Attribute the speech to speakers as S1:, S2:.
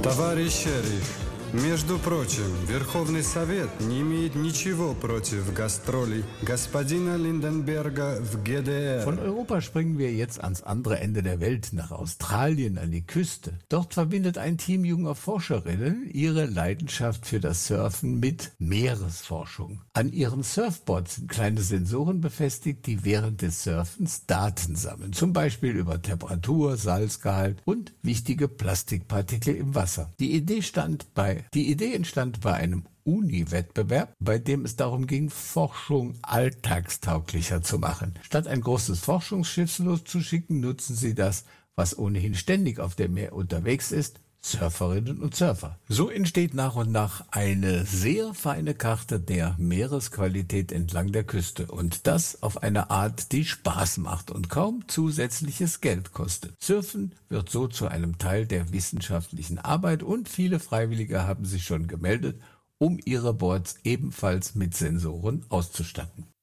S1: Товарищ шериф, между прочим, Верховный Совет не имеет ничего против гастролей господина Lindenberger в ГДР.
S2: Von Europa springen wir jetzt ans andere Ende der Welt, nach Australien, an die Küste. Dort verbindet ein Team junger Forscherinnen ihre Leidenschaft für das Surfen mit Meeresforschung. An ihren Surfboards sind kleine Sensoren befestigt, die während des Surfens Daten sammeln, zum Beispiel über Temperatur, Salzgehalt und wichtige Plastikpartikel im Wasser. Die Idee entstand bei einem Uni-Wettbewerb, bei dem es darum ging, Forschung alltagstauglicher zu machen. Statt ein großes Forschungsschiff loszuschicken, nutzen sie das, was ohnehin ständig auf dem Meer unterwegs ist, Surferinnen und Surfer. So entsteht nach und nach eine sehr feine Karte der Meeresqualität entlang der Küste und das auf eine Art, die Spaß macht und kaum zusätzliches Geld kostet. Surfen wird so zu einem Teil der wissenschaftlichen Arbeit und viele Freiwillige haben sich schon gemeldet, um ihre Boards ebenfalls mit Sensoren auszustatten.